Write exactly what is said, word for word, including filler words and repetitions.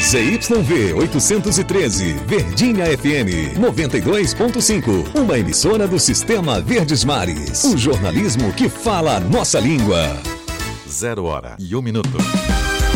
Z Y V oitocentos e treze, Verdinha F M noventa e dois ponto cinco, uma emissora do Sistema Verdes Mares. O jornalismo que fala a nossa língua. Zero hora e um minuto.